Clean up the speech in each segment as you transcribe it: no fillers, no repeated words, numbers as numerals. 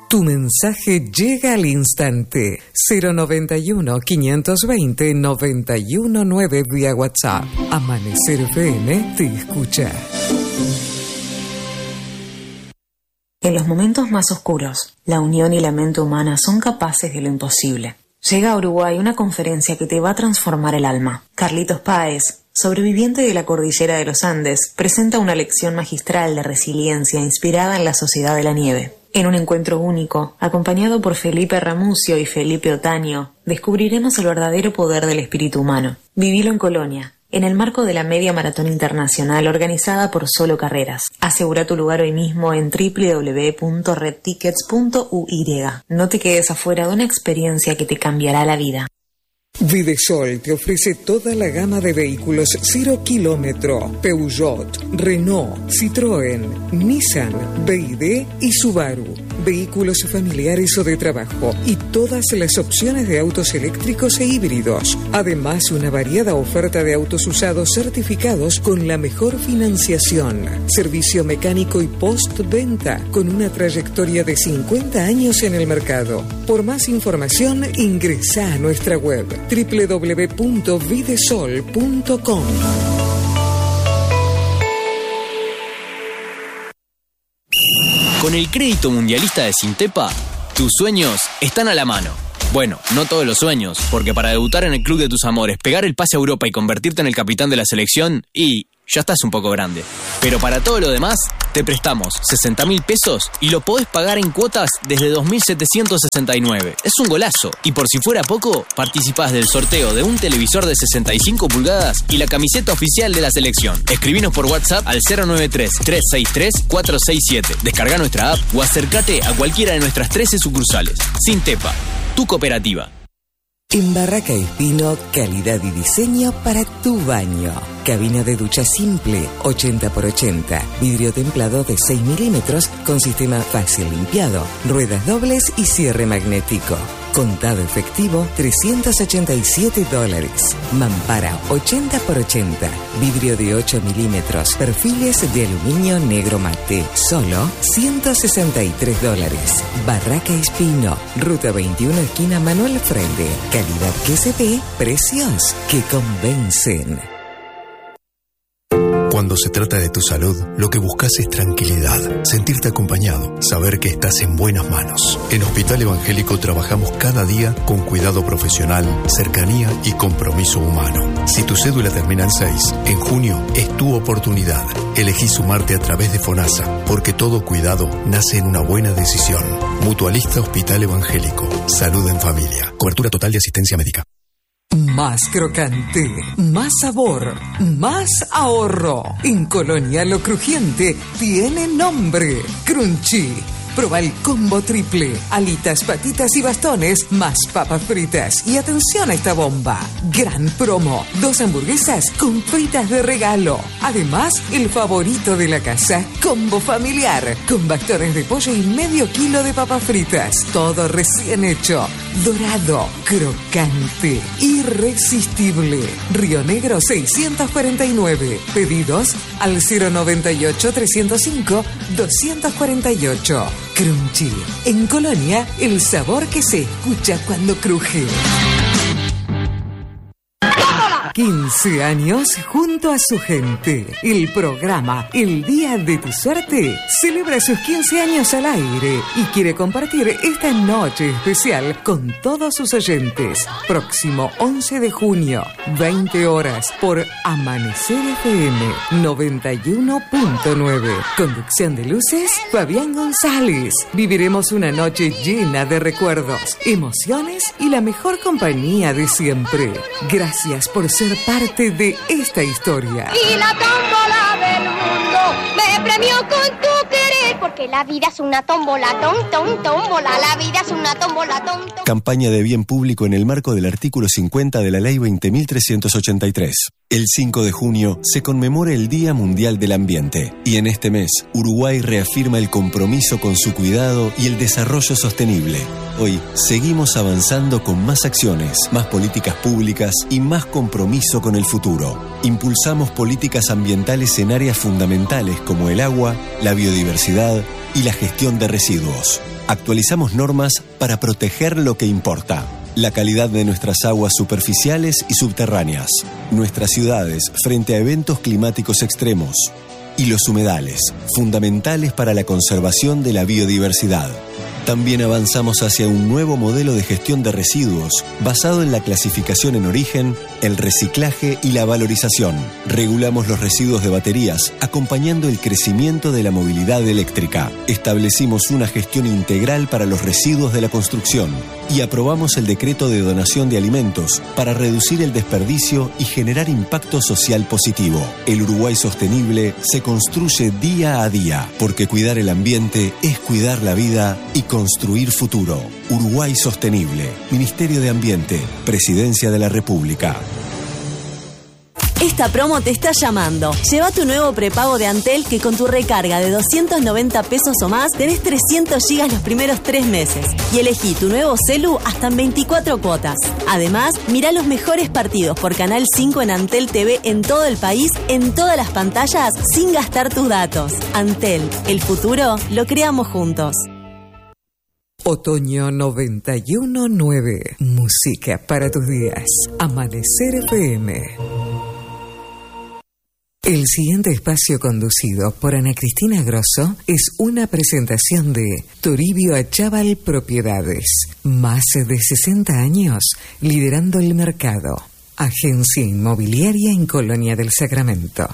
Tu mensaje llega al instante. 091-520-919 vía WhatsApp. Amanecer FM te escucha. En los momentos más oscuros, la unión y la mente humana son capaces de lo imposible. Llega a Uruguay una conferencia que te va a transformar el alma. Carlitos Páez, sobreviviente de la cordillera de los Andes, presenta una lección magistral de resiliencia inspirada en la sociedad de la nieve. En un encuentro único, acompañado por Felipe Ramucio y Felipe Otaño, descubriremos el verdadero poder del espíritu humano. Vivilo en Colonia, en el marco de la Media Maratón Internacional organizada por Solo Carreras. Asegura tu lugar hoy mismo en www.redtickets.uy. No te quedes afuera de una experiencia que te cambiará la vida. Videsol te ofrece toda la gama de vehículos 0 kilómetro, Peugeot, Renault, Citroën, Nissan, BYD y Subaru. Vehículos familiares o de trabajo y todas las opciones de autos eléctricos e híbridos. Además, una variada oferta de autos usados certificados con la mejor financiación. Servicio mecánico y postventa con una trayectoria de 50 años en el mercado. Por más información, ingresa a nuestra web www.videsol.com. Con el crédito mundialista de Sintepa, tus sueños están a la mano. Bueno, no todos los sueños, porque para debutar en el club de tus amores, pegar el pase a Europa y convertirte en el capitán de la selección, ya estás un poco grande. Pero para todo lo demás, te prestamos 60.000 pesos y lo podés pagar en cuotas desde 2.769. Es un golazo. Y por si fuera poco, participás del sorteo de un televisor de 65 pulgadas y la camiseta oficial de la selección. Escribinos por WhatsApp al 093-363-467. Descarga nuestra app o acércate a cualquiera de nuestras 13 sucursales. Sintepa, tu cooperativa. En Barraca Espino, calidad y diseño para tu baño. Cabina de ducha simple, 80x80. Vidrio templado de 6 milímetros con sistema fácil limpiado. Ruedas dobles y cierre magnético. Contado efectivo, $387. Mampara, 80x80. Vidrio de 8 milímetros. Perfiles de aluminio negro mate. Solo $163. Barraca Espino. Ruta 21, esquina Manuel Freire. Calidad que se ve, precios que convencen. Cuando se trata de tu salud, lo que buscas es tranquilidad, sentirte acompañado, saber que estás en buenas manos. En Hospital Evangélico trabajamos cada día con cuidado profesional, cercanía y compromiso humano. Si tu cédula termina en 6, en junio es tu oportunidad. Elegí sumarte a través de FONASA, porque todo cuidado nace en una buena decisión. Mutualista Hospital Evangélico. Salud en familia. Cobertura total de asistencia médica. Más crocante, más sabor, más ahorro. En Colonia lo crujiente tiene nombre. Crunchy. Proba el combo triple. Alitas, patitas y bastones, más papas fritas. Y atención a esta bomba. Gran promo. 2 hamburguesas con fritas de regalo. Además, el favorito de la casa, combo familiar. Con bastones de pollo y medio kilo de papas fritas. Todo recién hecho. Dorado, crocante, irresistible. Río Negro 649. Pedidos al 098-305-248. Crunchy. En Colonia, el sabor que se escucha cuando cruje. 15 años junto a su gente. El programa El Día de tu Suerte celebra sus 15 años al aire y quiere compartir esta noche especial con todos sus oyentes. Próximo 11 de junio, 20 horas, por Amanecer FM 91.9. Conducción de luces, Fabián González. Viviremos una noche llena de recuerdos, emociones y la mejor compañía de siempre. Gracias por ser parte de esta historia. Y la tómbola del mundo me premió con tu querer, porque la vida es una tómbola, tómbola, la vida es una tómbola, Campaña de bien público en el marco del artículo 50 de la Ley 20.383. El 5 de junio se conmemora el Día Mundial del Ambiente y en este mes Uruguay reafirma el compromiso con su cuidado y el desarrollo sostenible. Hoy seguimos avanzando con más acciones, más políticas públicas y más compromiso con el futuro. Impulsamos políticas ambientales en áreas fundamentales como el agua, la biodiversidad y la gestión de residuos. Actualizamos normas para proteger lo que importa. La calidad de nuestras aguas superficiales y subterráneas, nuestras ciudades frente a eventos climáticos extremos y los humedales, fundamentales para la conservación de la biodiversidad. También avanzamos hacia un nuevo modelo de gestión de residuos basado en la clasificación en origen, el reciclaje y la valorización. Regulamos los residuos de baterías, acompañando el crecimiento de la movilidad eléctrica. Establecimos una gestión integral para los residuos de la construcción y aprobamos el decreto de donación de alimentos para reducir el desperdicio y generar impacto social positivo. El Uruguay sostenible se construye día a día, porque cuidar el ambiente es cuidar la vida y construir futuro. Uruguay Sostenible. Ministerio de Ambiente. Presidencia de la República. Esta promo te está llamando. Lleva tu nuevo prepago de Antel, que con tu recarga de 290 pesos o más tenés 300 gigas los primeros 3 meses. Y elegí tu nuevo celu hasta en 24 cuotas. Además, mirá los mejores partidos por Canal 5 en Antel TV en todo el país, en todas las pantallas, sin gastar tus datos. Antel, el futuro lo creamos juntos. Otoño 91.9. Música para tus días. Amanecer FM. El siguiente espacio, conducido por Ana Cristina Grosso, es una presentación de Toribio Achával Propiedades. Más de 60 años liderando el mercado. Agencia inmobiliaria en Colonia del Sacramento.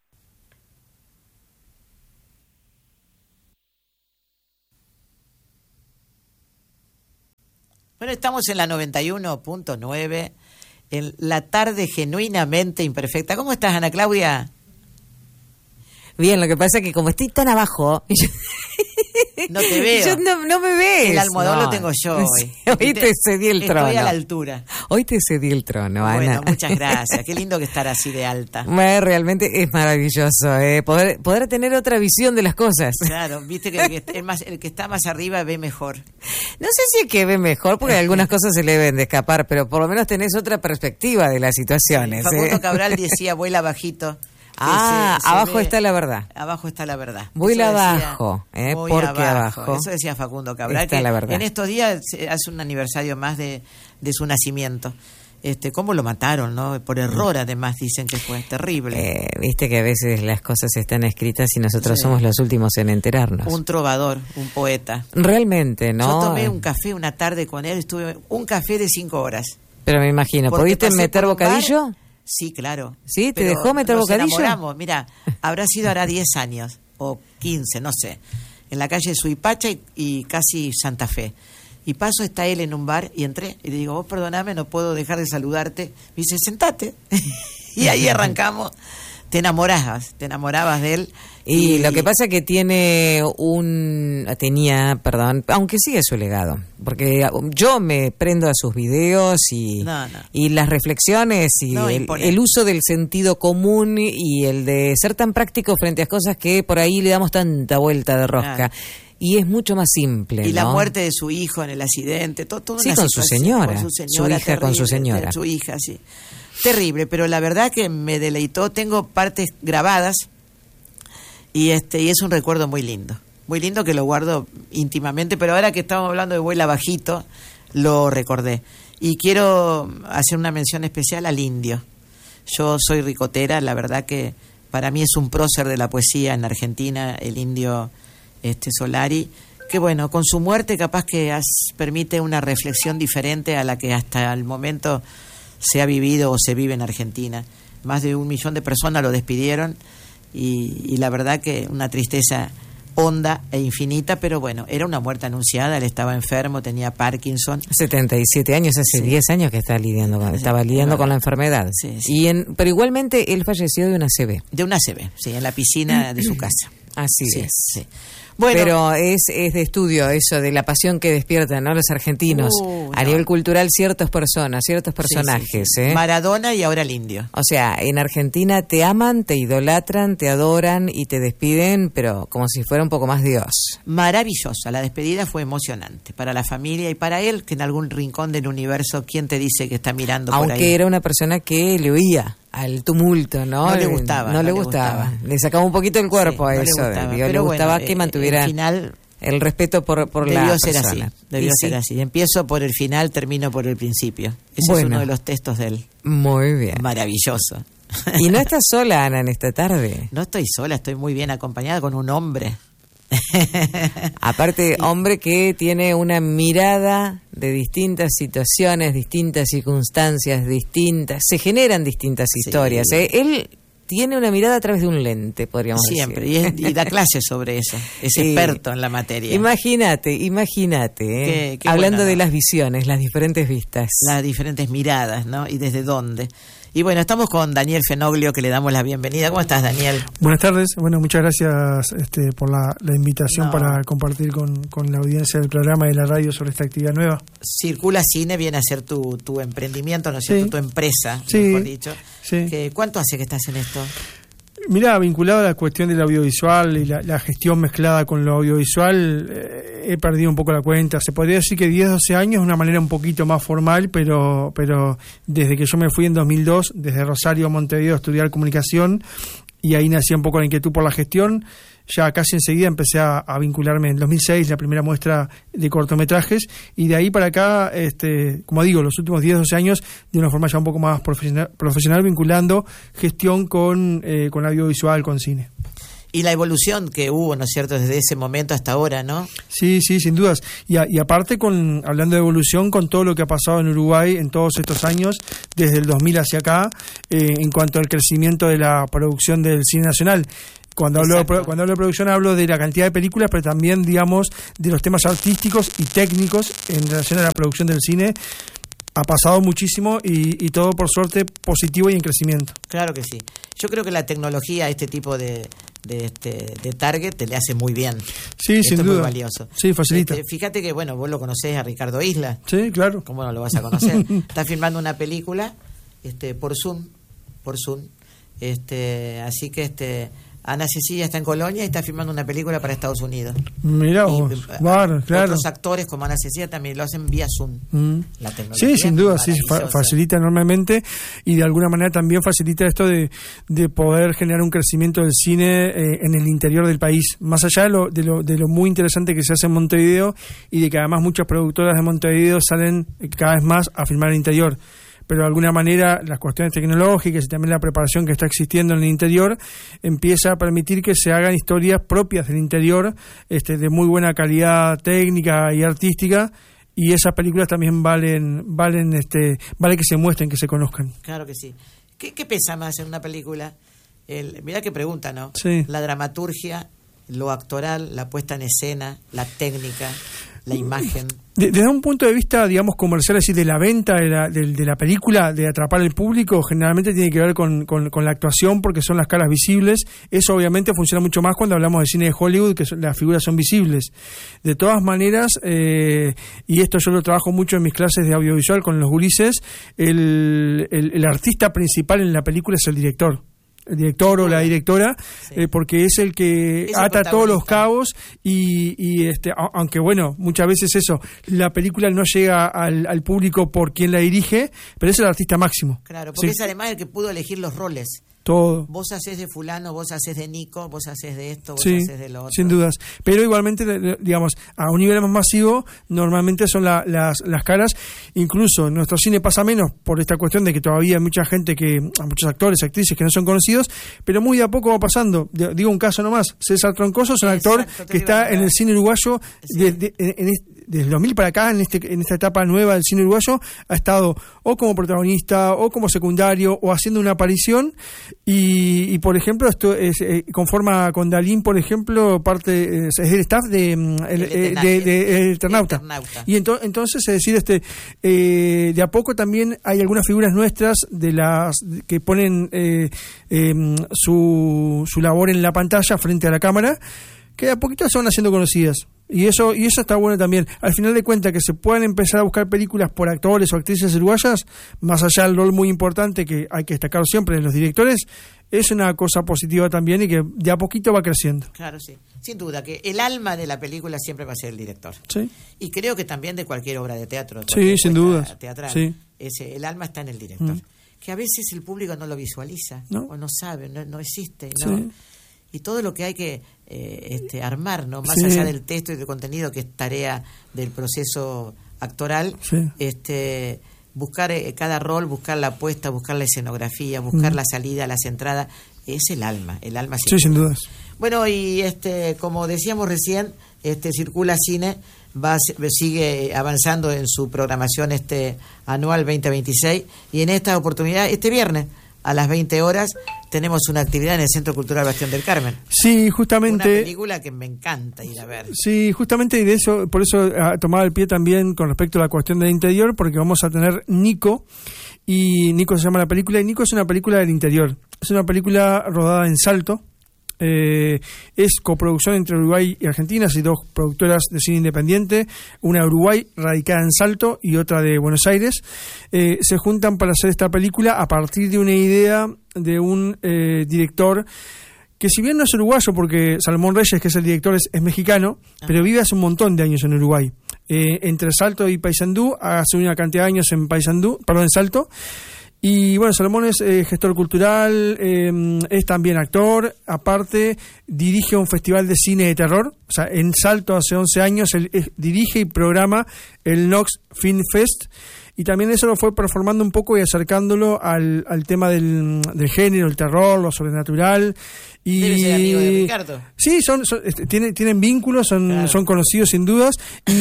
Bueno, estamos en la 91.9, en la tarde genuinamente imperfecta. ¿Cómo estás, Ana Claudia? Bien, lo que pasa es que como estoy tan abajo... No te veo. Yo no me ves. El almohadón lo tengo yo hoy. Hoy te cedí el trono. Estoy a la altura. Hoy te cedí el trono, Ana. Bueno, muchas gracias. Qué lindo que estar así de alta. Bueno, realmente es maravilloso, poder tener otra visión de las cosas. Claro, viste que el que está más arriba ve mejor. No sé si es que ve mejor, porque algunas cosas se le deben de escapar, pero por lo menos tenés otra perspectiva de las situaciones. Facundo Cabral decía, vuela bajito. Abajo está la verdad. Abajo está la verdad. Vuela abajo, porque abajo. Eso decía Facundo Cabral, está que la verdad. En estos días hace un aniversario más de su nacimiento. Cómo lo mataron, ¿no? Por error, además, dicen que fue terrible. Viste que a veces las cosas están escritas y nosotros somos los últimos en enterarnos. Un trovador, un poeta. Realmente, ¿no? Yo tomé un café una tarde con él, estuve un café de 5 horas. Pero me imagino, ¿pudiste meter bocadillo? Sí, claro. ¿Sí? ¿Te dejó meter bocadillo? Nos enamoramos. Mira, hará 10 años, o 15, no sé. En la calle Suipacha y casi Santa Fe. Y paso, está él en un bar, y entré, y le digo, vos perdoname, no puedo dejar de saludarte. Me dice, sentate. Y ahí arrancamos. Te enamorabas de él. Y lo que pasa es que tenía, aunque sigue su legado, porque yo me prendo a sus videos y las reflexiones y el uso del sentido común y el de ser tan práctico frente a cosas que por ahí le damos tanta vuelta de rosca. Claro. Y es mucho más simple, y ¿no? La muerte de su hijo en el accidente, todo sí, con su señora, su hija terrible, con su señora. Su hija, sí. Terrible, pero la verdad que me deleitó. Tengo partes grabadas y es un recuerdo muy lindo que lo guardo íntimamente, pero ahora que estamos hablando de vuela bajito, lo recordé. Y quiero hacer una mención especial al Indio. Yo soy ricotera, la verdad que para mí es un prócer de la poesía en Argentina, el Indio Solari, que bueno, con su muerte capaz que permite una reflexión diferente a la que hasta el momento se ha vivido o se vive en Argentina. Más de 1 millón de personas lo despidieron y la verdad que una tristeza honda e infinita, pero bueno, era una muerte anunciada, él estaba enfermo, tenía Parkinson. 77 años, hace 10 años que estaba lidiando con la enfermedad. Sí, sí. Pero igualmente él falleció de una ACV. De una ACV, sí, en la piscina de su casa. Así es. Sí. Bueno, pero es de estudio eso de la pasión que despiertan, ¿no?, los argentinos a nivel cultural, ciertas personas, ciertos personajes. Sí. Maradona y ahora el Indio. O sea, en Argentina te aman, te idolatran, te adoran y te despiden, pero como si fuera un poco más Dios. Maravillosa, la despedida fue emocionante para la familia y para él, que en algún rincón del universo, ¿quién te dice que está mirando por ahí? Aunque era una persona que le oía. al tumulto, ¿no? No le gustaba. No le gustaba. Le sacaba un poquito el cuerpo a eso. Le gustaba que mantuviera el respeto por la persona. Debió ser así. Empiezo por el final, termino por el principio. Ese es uno de los textos de él. Muy bien. Maravilloso. ¿Y no estás sola, Ana, en esta tarde? No estoy sola, estoy muy bien acompañada con un hombre. Aparte, hombre que tiene una mirada de distintas situaciones, distintas circunstancias, se generan distintas historias. Él tiene una mirada a través de un lente, podríamos decir. Siempre, y da clases sobre eso. Es experto en la materia. Imagínate, hablando de las visiones, las diferentes vistas. Las diferentes miradas, ¿no? Y desde dónde. Y bueno, estamos con Daniel Fenoglio, que le damos la bienvenida. ¿Cómo estás, Daniel? Buenas tardes. Bueno, muchas gracias por la invitación para compartir con la audiencia del programa y de la radio sobre esta actividad nueva. Circula Cine viene a ser tu emprendimiento, ¿no es cierto? Tu empresa, mejor dicho. Sí. ¿Cuánto hace que estás en esto? Mirá, vinculado a la cuestión del audiovisual y la gestión mezclada con lo audiovisual, he perdido un poco la cuenta. Se podría decir que 10, 12 años de una manera un poquito más formal, pero desde que yo me fui en 2002, desde Rosario a Montevideo a estudiar comunicación, y ahí nació un poco la inquietud por la gestión. Ya casi enseguida empecé a vincularme en 2006, la primera muestra de cortometrajes, y de ahí para acá, como digo, los últimos 10, 12 años, de una forma ya un poco más profesional vinculando gestión con audiovisual, con cine. Y la evolución que hubo, ¿no es cierto?, desde ese momento hasta ahora, ¿no? Sí, sin dudas. Y aparte, hablando de evolución, con todo lo que ha pasado en Uruguay en todos estos años, desde el 2000 hacia acá, en cuanto al crecimiento de la producción del cine nacional. Cuando hablo de producción hablo de la cantidad de películas, pero también, digamos, de los temas artísticos y técnicos en relación a la producción del cine. Ha pasado muchísimo y todo, por suerte, positivo y en crecimiento. Claro que sí. Yo creo que la tecnología a este tipo de target te le hace muy bien. Sí, sin duda. Es muy valioso. Sí, facilita. Fíjate que, bueno, vos lo conocés a Ricardo Isla. Sí, claro. ¿Cómo no lo vas a conocer? Está filmando una película por Zoom. Así que Ana Cecilia está en Colonia y está filmando una película para Estados Unidos. Mirá vos, claro. Otros actores como Ana Cecilia también lo hacen vía Zoom. La tecnología, sí, sin duda, sí, facilita enormemente, y de alguna manera también facilita esto de poder generar un crecimiento del cine en el interior del país, más allá de lo muy interesante que se hace en Montevideo, y de que además muchas productoras de Montevideo salen cada vez más a filmar el interior. Pero de alguna manera las cuestiones tecnológicas y también la preparación que está existiendo en el interior empieza a permitir que se hagan historias propias del interior, de muy buena calidad técnica y artística, y esas películas también vale que se muestren, que se conozcan. Claro que sí. ¿Qué pesa más en una película? Mirá qué pregunta, ¿no? Sí. La dramaturgia, lo actoral, la puesta en escena, la técnica, la imagen. Desde un punto de vista, digamos, comercial, así de la venta de la película, de atrapar al público, generalmente tiene que ver con la actuación, porque son las caras visibles. Eso obviamente funciona mucho más cuando hablamos de cine de Hollywood, que las figuras son visibles. De todas maneras, y esto yo lo trabajo mucho en mis clases de audiovisual con los gurises, el artista principal en la película es el director o la directora, sí. Porque es el que ata todos los cabos y aunque bueno, muchas veces la película no llega al público por quien la dirige, pero es el artista máximo. Claro, porque es además el que pudo elegir los roles. Todo. Vos hacés de fulano, vos hacés de Nico, vos hacés de esto, vos sí, hacés de lo otro. Sin dudas. Pero igualmente, digamos, a un nivel más masivo, normalmente son las caras. Incluso en nuestro cine pasa menos por esta cuestión de que todavía hay mucha gente, hay muchos actores, actrices que no son conocidos, pero muy de a poco va pasando. Digo un caso nomás. César Troncoso es un actor que está en el cine uruguayo desde el 2000 para acá, en esta etapa nueva del cine uruguayo, ha estado o como protagonista, o como secundario, o haciendo una aparición, y por ejemplo, esto conforma con Dalín, por ejemplo, parte es del staff de Eternauta. Y entonces, es decir, de a poco también hay algunas figuras nuestras que ponen su labor en la pantalla frente a la cámara, que de a poquito se van haciendo conocidas. Y eso está bueno también. Al final de cuentas, que se puedan empezar a buscar películas por actores o actrices uruguayas, más allá del rol muy importante que hay que destacar siempre en los directores, es una cosa positiva también, y que de a poquito va creciendo. Claro, sí. Sin duda, que el alma de la película siempre va a ser el director. Sí. Y creo que también de cualquier obra de teatro. Sí, sin duda. Teatral. Sí. El alma está en el director. que a veces el público no lo visualiza, ¿no? O no sabe, no existe, ¿no? Sí. Y todo lo que hay que armar, ¿no? Más allá del texto y del contenido, que es tarea del proceso actoral, buscar cada rol, buscar la apuesta, buscar la escenografía, buscar la salida, las entradas, es el alma sí, sin dudas. Bueno, y como decíamos recién, Circula Cine sigue avanzando en su programación anual 2026, y en esta oportunidad, este viernes a las 20 horas tenemos una actividad en el Centro Cultural Bastión del Carmen. Sí, justamente. Una película que me encanta ir a ver. Sí, justamente, y de eso, por eso tomaba el pie también con respecto a la cuestión del interior, porque vamos a tener Nico, y Nico se llama la película, y Nico es una película del interior. Es una película rodada en Salto. Es coproducción entre Uruguay y Argentina, y dos productoras de cine independiente, una de Uruguay radicada en Salto y otra de Buenos Aires. Se juntan para hacer esta película a partir de una idea de un director que, si bien no es uruguayo, porque Salomón Reyes, que es el director, es mexicano, pero vive hace un montón de años en Uruguay. Entre Salto y Paysandú, hace una cantidad de años en Salto. Y bueno, Salomón es gestor cultural, es también actor, aparte dirige un festival de cine de terror, o sea, en Salto hace 11 años él dirige y programa el Nox Film Fest, y también eso lo fue performando un poco y acercándolo al tema del género, el terror, lo sobrenatural. Y debe ser amigo de Ricardo. Sí, tienen vínculos, son conocidos sin dudas.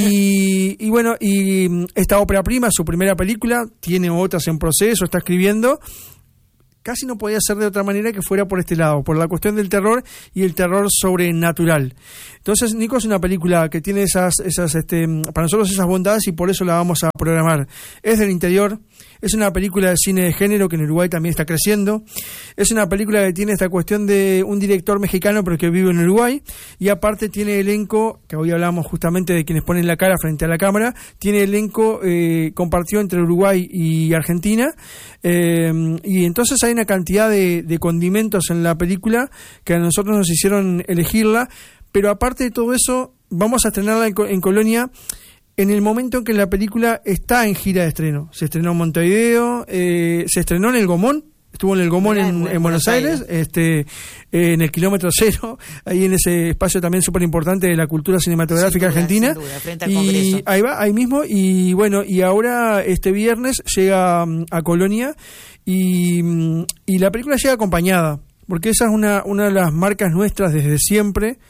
Y bueno, y esta ópera prima, su primera película, tiene otras en proceso, está escribiendo. Casi no podía ser de otra manera que fuera por este lado, por la cuestión del terror y el terror sobrenatural. Entonces, Nico es una película que tiene esas para nosotros esas bondades, y por eso la vamos a programar. Es del interior, es una película de cine de género que en Uruguay también está creciendo. Es una película que tiene esta cuestión de un director mexicano pero que vive en Uruguay, y aparte tiene elenco, que hoy hablamos justamente de quienes ponen la cara frente a la cámara, tiene elenco compartido entre Uruguay y Argentina, y entonces hay una cantidad de condimentos en la película que a nosotros nos hicieron elegirla. Pero aparte de todo eso, vamos a estrenarla en Colonia en el momento en que la película está en gira de estreno. Se estrenó en Montevideo, se estrenó en el Gomón, estuvo en el Gomón en Buenos Aires, en el kilómetro cero, ahí en ese espacio también súper importante de la cultura cinematográfica argentina. Sin duda, frente al Congreso. Ahí mismo, y bueno, y ahora este viernes llega a Colonia, y la película llega acompañada, porque esa es una de las marcas nuestras desde siempre.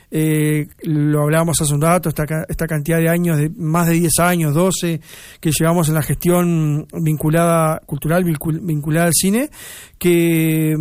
Lo hablábamos hace un rato, esta cantidad de años, de más de 10 años, 12, que llevamos en la gestión cultural vinculada al cine, que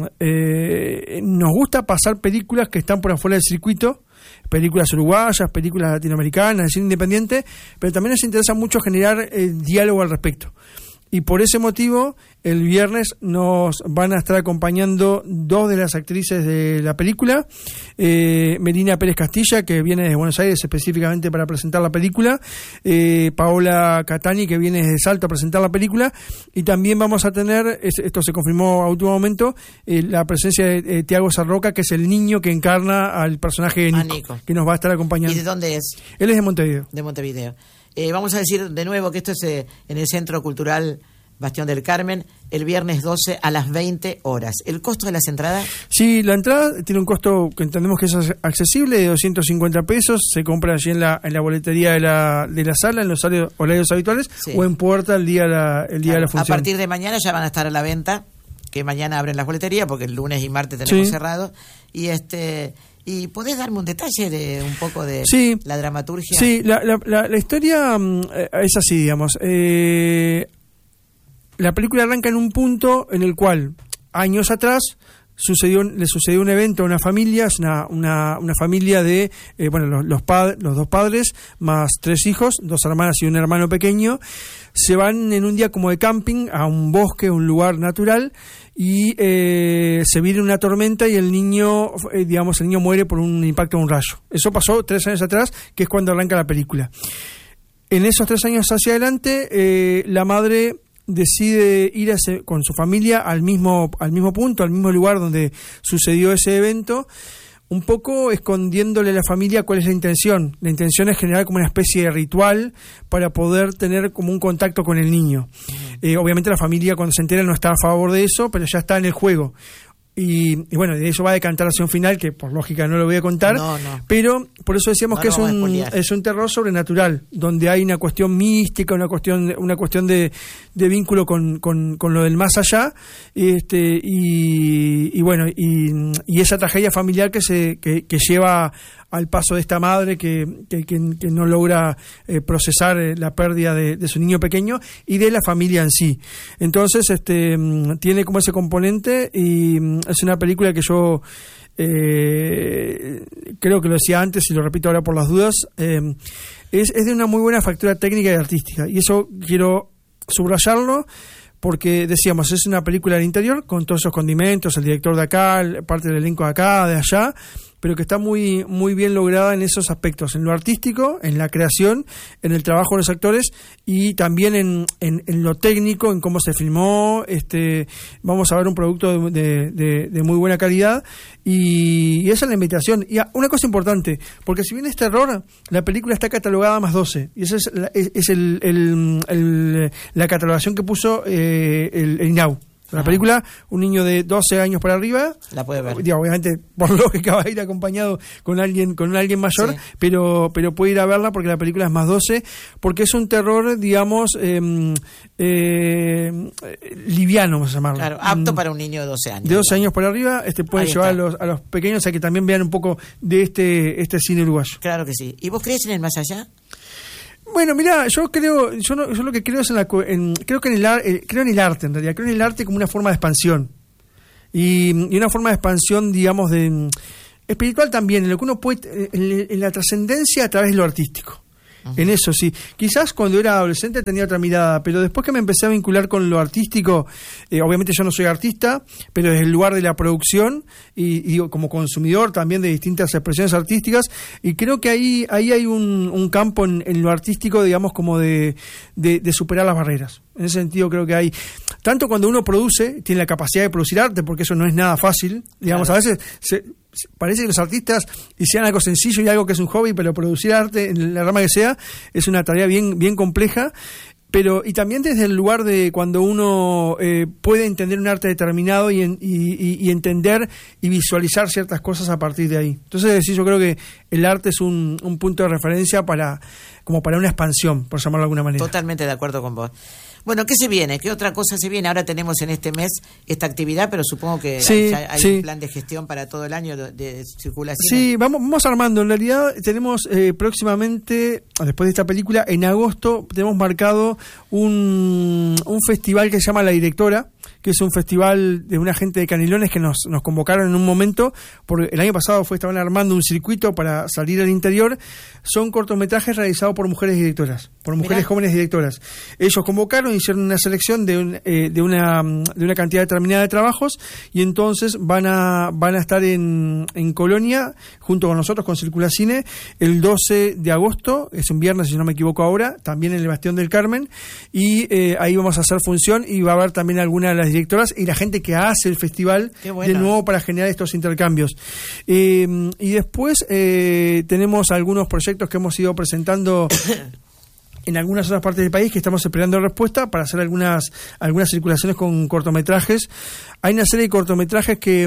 nos gusta pasar películas que están por afuera del circuito, películas uruguayas, películas latinoamericanas, de cine independiente, pero también nos interesa mucho generar diálogo al respecto. Y por ese motivo, el viernes nos van a estar acompañando dos de las actrices de la película, Melina Pérez Castilla, que viene desde Buenos Aires específicamente para presentar la película, Paola Catani, que viene desde Salto a presentar la película, y también vamos a tener, esto se confirmó a último momento, la presencia de Tiago Sarroca, que es el niño que encarna al personaje de Nico, que nos va a estar acompañando. ¿Y de dónde es? Él es de Montevideo. De Montevideo. Vamos a decir de nuevo que esto es en el Centro Cultural Bastión del Carmen, el viernes 12 a las 20 horas. ¿El costo de las entradas? Sí, la entrada tiene un costo que entendemos que es accesible, de 250 pesos. Se compra allí en la boletería de la sala, en los horarios habituales, sí, o en puerta el día de la función. A partir de mañana ya van a estar a la venta, que mañana abren las boleterías, porque el lunes y martes tenemos cerrado. ¿Y podés darme un detalle de un poco de la dramaturgia? Sí, la historia es así, digamos. La película arranca en un punto en el cual, años atrás, le sucedió un evento a una familia, es una familia de los dos padres más 3 hijos, 2 hermanas y un hermano pequeño. Se van en un día como de camping a un bosque, un lugar natural, y se viene una tormenta y el niño muere por un impacto de un rayo. Eso pasó 3 años atrás, que es cuando arranca la película. En esos 3 años hacia adelante, la madre decide ir con su familia al mismo punto, al mismo lugar donde sucedió ese evento, un poco escondiéndole a la familia cuál es la intención. La intención es generar como una especie de ritual para poder tener como un contacto con el niño. Obviamente la familia cuando se entera no está a favor de eso, pero ya está en el juego. Y bueno, de eso va a decantar hacia un final que por lógica no lo voy a contar, pero por eso decíamos que es un terror sobrenatural, donde hay una cuestión mística, una cuestión de vínculo con lo del más allá, y bueno, y esa tragedia familiar que lleva al paso de esta madre que no logra procesar la pérdida de su niño pequeño y de la familia en sí. Entonces tiene como ese componente, y es una película que yo creo que lo decía antes y lo repito ahora por las dudas, es de una muy buena factura técnica y artística, y eso quiero subrayarlo, porque decíamos, es una película del interior con todos esos condimentos, el director de acá, parte del elenco de acá, de allá, pero que está muy muy bien lograda en esos aspectos, en lo artístico, en la creación, en el trabajo de los actores y también en lo técnico, en cómo se filmó. Vamos a ver un producto de muy buena calidad, y esa es la invitación. Y una cosa importante, porque si bien es terror, la película está catalogada más 12, y esa es la catalogación que puso el INAU. La película, un niño de 12 años para arriba la puede ver. Obviamente, por lógica, va a ir acompañado con alguien mayor, sí, pero puede ir a verla porque la película es más 12, porque es un terror, digamos, liviano, vamos a llamarlo. Claro, apto para un niño de 12 años. De 12 años para arriba, pueden llevar a los pequeños a que también vean un poco de este cine uruguayo. Claro que sí. ¿Y vos crees en el más allá? Bueno, mirá, yo lo que creo es creo en el arte, en realidad. Creo en el arte como una forma de expansión. Y una forma de expansión, digamos, espiritual también, en lo que uno puede, en la trascendencia a través de lo artístico. En eso sí, quizás cuando era adolescente tenía otra mirada, pero después que me empecé a vincular con lo artístico, obviamente yo no soy artista, pero desde el lugar de la producción y como consumidor también de distintas expresiones artísticas, y creo que ahí hay un campo en lo artístico, digamos, como de superar las barreras. En ese sentido creo que hay, tanto cuando uno produce, tiene la capacidad de producir arte, porque eso no es nada fácil, digamos, claro. A veces parece que los artistas hicieran algo sencillo y algo que es un hobby, pero producir arte en la rama que sea es una tarea bien compleja, y también desde el lugar de cuando uno puede entender un arte determinado y entender y visualizar ciertas cosas a partir de ahí. Entonces sí, yo creo que el arte es un punto de referencia como para una expansión, por llamarlo de alguna manera. Totalmente de acuerdo con vos. Bueno, ¿qué se viene? ¿Qué otra cosa se viene? Ahora tenemos en este mes esta actividad, pero supongo que hay un plan de gestión para todo el año de circulación. Sí, vamos armando. En realidad tenemos próximamente, después de esta película, en agosto tenemos marcado un festival que se llama La Directora, que es un festival de una gente de Canelones que nos convocaron en un momento, porque el año pasado estaban armando un circuito para salir al interior. Son cortometrajes realizados por mujeres directoras, por mujeres jóvenes directoras. Ellos convocaron, hicieron una selección de una cantidad determinada de trabajos, y entonces van a estar en Colonia junto con nosotros, con Circulacine, el 12 de agosto, es un viernes si no me equivoco ahora, también en el Bastión del Carmen, y ahí vamos a hacer función, y va a haber también alguna de las directoras y la gente que hace el festival de nuevo para generar estos intercambios. Y después tenemos algunos proyectos que hemos ido presentando en algunas otras partes del país que estamos esperando respuesta para hacer algunas circulaciones con cortometrajes. Hay una serie de cortometrajes que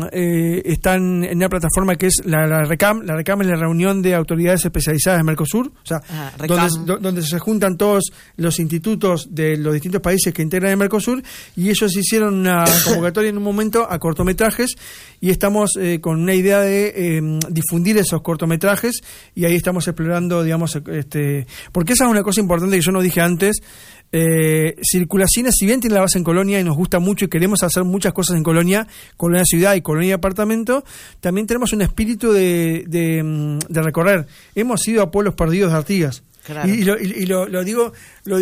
están en una plataforma que es la RECAM. La RECAM es la reunión de autoridades especializadas de Mercosur, o sea, donde se juntan todos los institutos de los distintos países que integran el Mercosur, y ellos hicieron una convocatoria en un momento a cortometrajes, y estamos con una idea de difundir esos cortometrajes, y ahí estamos explorando, digamos, porque esa es una cosa importante que yo no dije antes. Circulacine, si bien tiene la base en Colonia y nos gusta mucho y queremos hacer muchas cosas en Colonia ciudad y Colonia departamento, también tenemos un espíritu de recorrer. Hemos ido a pueblos perdidos de Artigas. Claro. Y lo digo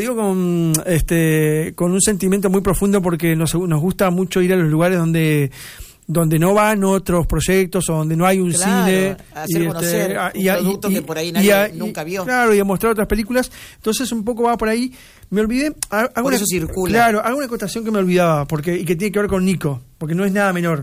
con un sentimiento muy profundo, porque nos gusta mucho ir a los lugares donde no van otros proyectos o donde no hay un cine, hacer conocer un producto que por ahí nadie nunca vio. Claro, y a mostrar otras películas. Entonces un poco va por ahí. Me olvidé, por eso circula. Claro, hago una acotación que me olvidaba, y que tiene que ver con Nico, porque no es nada menor.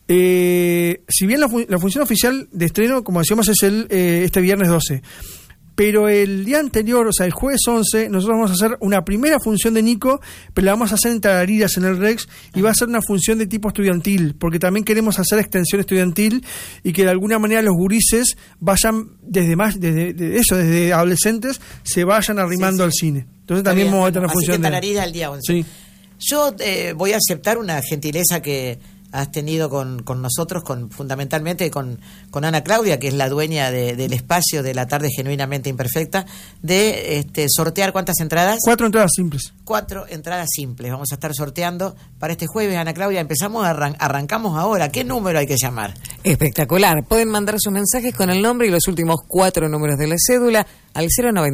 Si bien la función oficial de estreno, como decíamos, es este viernes 12, pero el día anterior, o sea, el jueves 11, nosotros vamos a hacer una primera función de Nico, pero la vamos a hacer en Tarariras, en el Rex, y va a ser una función de tipo estudiantil, porque también queremos hacer extensión estudiantil y que de alguna manera los gurises vayan desde adolescentes, se vayan arrimando al cine. Entonces también vamos a tener una función de Tarariras el día 11. Sí. Yo voy a aceptar una gentileza que has tenido con nosotros, fundamentalmente con Ana Claudia, que es la dueña del espacio de la tarde genuinamente imperfecta, de sortear ¿cuántas entradas? 4 entradas simples. 4 entradas simples. Vamos a estar sorteando para este jueves, Ana Claudia. Arrancamos ahora. ¿Qué número hay que llamar? Espectacular. Pueden mandar sus mensajes con el nombre y los últimos 4 números de la cédula al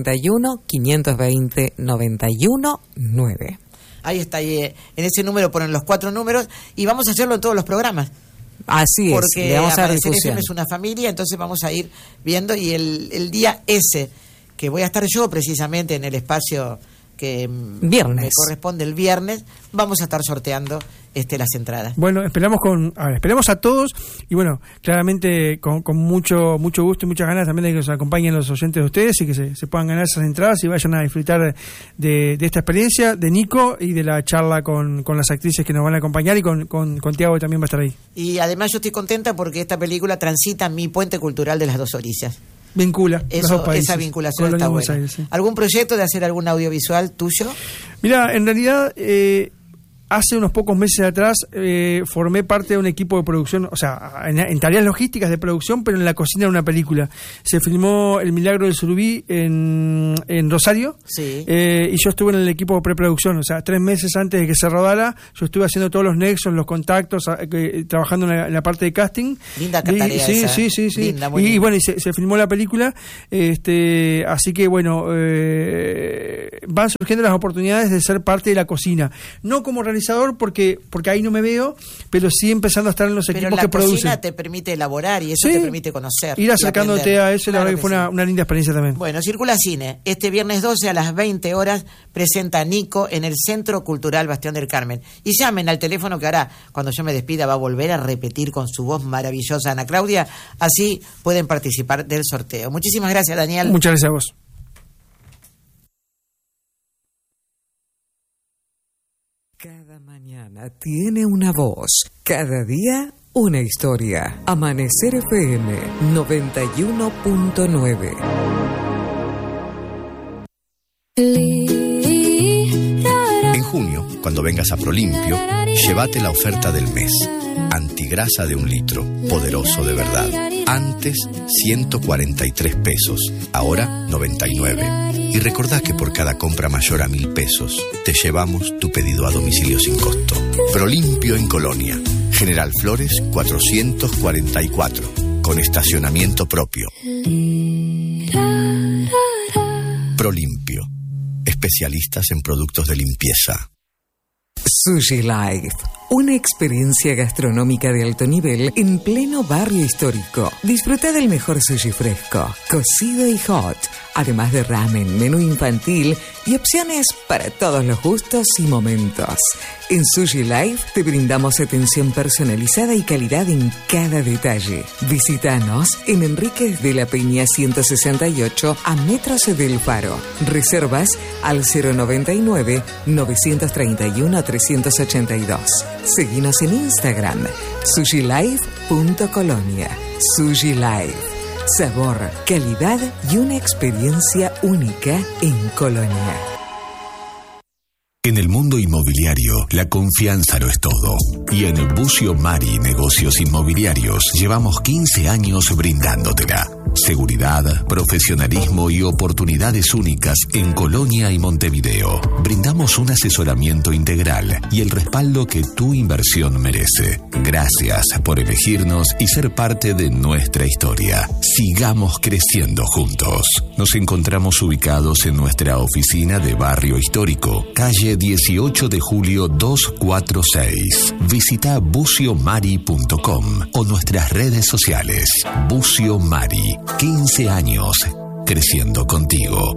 091-520-91-9. Ahí está, en ese número ponen los 4 números y vamos a hacerlo en todos los programas. Así es, porque le vamos a dar Amanecer difusión. FM es una familia, entonces vamos a ir viendo, y el día ese, que voy a estar yo precisamente en el espacio que me corresponde el viernes, vamos a estar sorteando las entradas. Bueno, esperamos a todos, y bueno, claramente con mucho gusto y muchas ganas también de que nos acompañen los oyentes de ustedes y que se puedan ganar esas entradas y vayan a disfrutar de esta experiencia de Nico y de la charla con las actrices que nos van a acompañar, y con Tiago, que también va a estar ahí. Y además yo estoy contenta porque esta película transita mi puente cultural de las dos orillas. Vincula los dos países, esa vinculación está buena. Aires, sí. ¿Algún proyecto de hacer algún audiovisual tuyo? Mira, en realidad hace unos pocos meses atrás formé parte de un equipo de producción, o sea, en tareas logísticas de producción, pero en la cocina de una película. Se filmó El Milagro del Surubí en Rosario, sí. Y yo estuve en el equipo de preproducción, o sea, 3 meses antes de que se rodara, yo estuve haciendo todos los nexos, los contactos, trabajando en la parte de casting. Linda tarea sí, esa. Sí. Linda, y bueno, y se filmó la película, así que bueno, van surgiendo las oportunidades de ser parte de la cocina, no como realizador porque ahí no me veo, pero sí empezando a estar en los equipos que producen. Pero la cocina te permite elaborar y eso te permite conocer. Ir acercándote a eso, claro, la verdad que fue una linda experiencia también. Bueno, Circula Cine, este viernes 12 a las 20 horas presenta a Nico en el Centro Cultural Bastión del Carmen. Y llamen al teléfono que ahora, cuando yo me despida, va a volver a repetir con su voz maravillosa Ana Claudia, así pueden participar del sorteo. Muchísimas gracias, Daniel. Muchas gracias a vos. Cada mañana tiene una voz, cada día una historia. Amanecer FM 91.9. En junio, cuando vengas a Prolimpio, llévate la oferta del mes. Antigrasa de 1 litro, poderoso de verdad. Antes 143 pesos, ahora 99. Y recordá que por cada compra mayor a 1.000 pesos, te llevamos tu pedido a domicilio sin costo. Prolimpio en Colonia, General Flores 444, con estacionamiento propio. Prolimpio, especialistas en productos de limpieza. Sushi Life, una experiencia gastronómica de alto nivel en pleno barrio histórico. Disfruta del mejor sushi fresco, cocido y hot, además de ramen, menú infantil y opciones para todos los gustos y momentos. En Sushi Life te brindamos atención personalizada y calidad en cada detalle. Visítanos en Enríquez de la Peña 168 a metros del Faro. Reservas al 099-931-382. Seguinos en Instagram, sushilife.colonia. Sushi Life. Sabor, calidad y una experiencia única en Colonia. En el mundo inmobiliario, la confianza lo es todo. Y en Bucio Mari Negocios Inmobiliarios llevamos 15 años brindándola. Seguridad, profesionalismo y oportunidades únicas en Colonia y Montevideo. Brindamos un asesoramiento integral y el respaldo que tu inversión merece. Gracias por elegirnos y ser parte de nuestra historia. Sigamos creciendo juntos. Nos encontramos ubicados en nuestra oficina de Barrio Histórico, calle 18 de julio 246. Visita buciomari.com o nuestras redes sociales. Bucio Mari, 15 años creciendo contigo.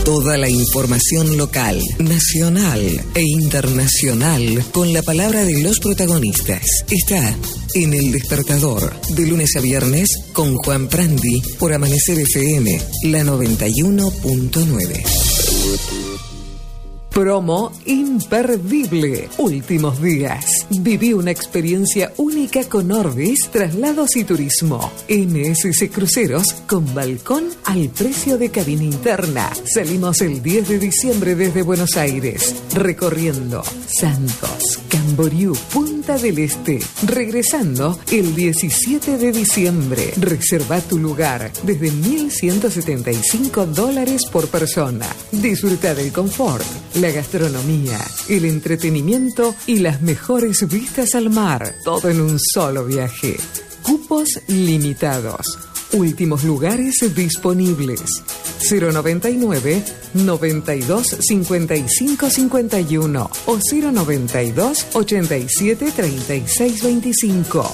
Toda la información local, nacional e internacional con la palabra de los protagonistas está en El Despertador, de lunes a viernes con Juan Prandi por Amanecer FM, la 91.9. Promo imperdible. Últimos días. Viví una experiencia única con Orbis, traslados y turismo. MSC Cruceros con balcón al precio de cabina interna. Salimos el 10 de diciembre desde Buenos Aires, recorriendo Santos, Camboriú, Punta del Este. Regresando el 17 de diciembre. Reserva tu lugar desde $1.175 por persona. Disfruta del confort, la gastronomía, el entretenimiento y las mejores vistas al mar. Todo en un solo viaje. Cupos limitados. Últimos lugares disponibles. 099 92 55 51 o 092 87 36 25.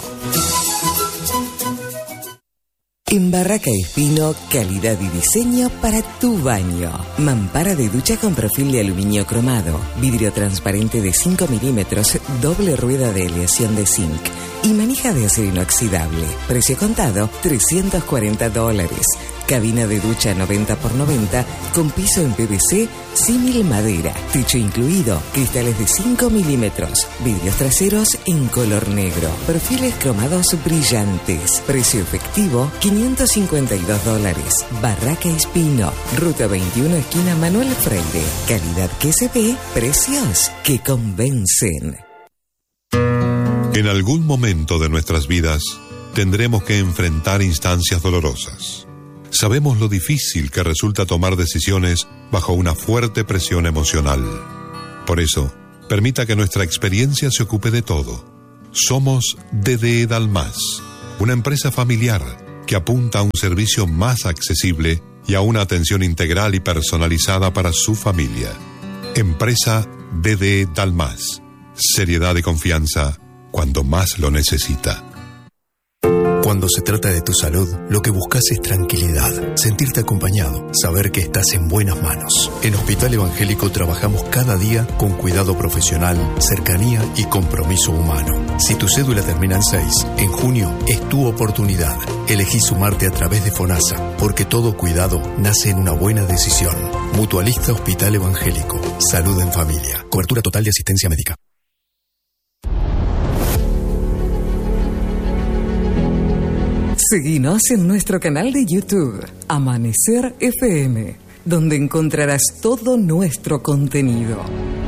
En Barraca Espino, calidad y diseño para tu baño. Mampara de ducha con perfil de aluminio cromado, vidrio transparente de 5 milímetros, doble rueda de aleación de zinc y manija de acero inoxidable. Precio contado, $340. Cabina de ducha 90x90 con piso en PVC, símil madera. Techo incluido, cristales de 5 milímetros, vidrios traseros en color negro, perfiles cromados brillantes. Precio efectivo, $552. Barraca Espino, Ruta 21, esquina Manuel Freire. Calidad que se ve, precios que convencen. En algún momento de nuestras vidas tendremos que enfrentar instancias dolorosas. Sabemos lo difícil que resulta tomar decisiones bajo una fuerte presión emocional. Por eso, permita que nuestra experiencia se ocupe de todo. Somos DDE Dalmas, una empresa familiar que apunta a un servicio más accesible y a una atención integral y personalizada para su familia. Empresa DDE Dalmas. Seriedad y confianza cuando más lo necesita. Cuando se trata de tu salud, lo que buscas es tranquilidad, sentirte acompañado, saber que estás en buenas manos. En Hospital Evangélico trabajamos cada día con cuidado profesional, cercanía y compromiso humano. Si tu cédula termina en 6, en junio es tu oportunidad. Elegí sumarte a través de FONASA, porque todo cuidado nace en una buena decisión. Mutualista Hospital Evangélico. Salud en familia. Cobertura total de asistencia médica. Seguinos en nuestro canal de YouTube, Amanecer FM, donde encontrarás todo nuestro contenido.